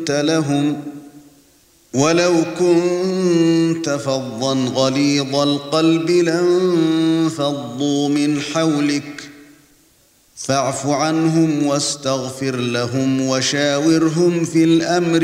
لهم ولو كنت فظا غليظ القلب لانفضوا من حولك فاعف عنهم واستغفر لهم وشاورهم في الأمر